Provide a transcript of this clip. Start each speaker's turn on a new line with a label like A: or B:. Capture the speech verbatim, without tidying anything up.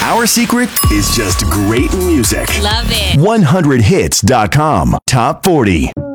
A: Our secret is just great music.
B: Love it.
A: one hundred hits dot com. Top forty.